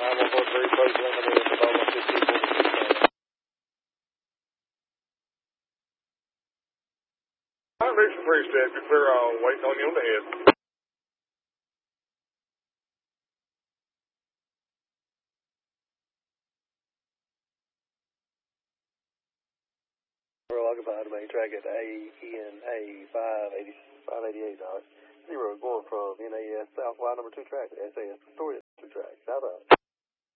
914 Post Limited at the bottom of 5246. I'm Richard Freestep. You're clear. I'll wait on you on the head. We're occupied main track at ANA 588 0 going from NAS South Y number 2 track to SAS Astoria 2 track. South out.